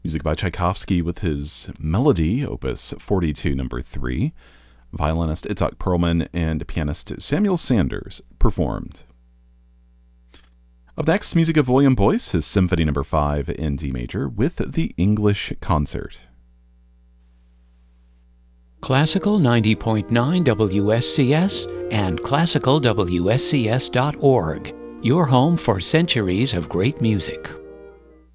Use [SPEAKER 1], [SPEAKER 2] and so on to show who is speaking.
[SPEAKER 1] Music by Tchaikovsky with his Melody, Opus 42, number 3. Violinist Itzhak Perlman and pianist Samuel Sanders performed. Up next, music of William Boyce, his Symphony No. 5 in D major with the English Concert.
[SPEAKER 2] Classical 90.9 WSCS and classicalwscs.org, your home for centuries of great music.